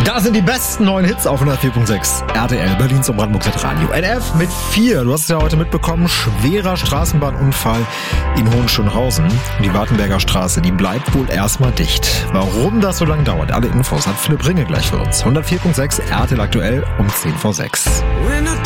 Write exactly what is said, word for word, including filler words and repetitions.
Da sind die besten neuen Hits auf hundertvier Punkt sechs R T L, Berlins und Brandenburgs Radio. N F mit vier. Du hast es ja heute mitbekommen. Schwerer Straßenbahnunfall in Hohenschönhausen. Und die Wartenberger Straße, die bleibt wohl erstmal dicht. Warum das so lange dauert, alle Infos hat Philipp Ringe gleich für uns. hundertvier Punkt sechs R T L aktuell um zehn vor sechs.